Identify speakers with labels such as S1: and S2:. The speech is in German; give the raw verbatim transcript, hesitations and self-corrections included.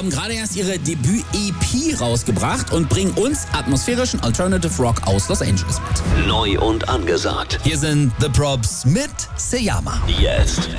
S1: haben gerade erst ihre Debüt-E P rausgebracht und bringen uns atmosphärischen Alternative Rock aus Los Angeles mit.
S2: Neu und angesagt.
S1: Hier sind The Probs mit Seyama.
S2: Jetzt.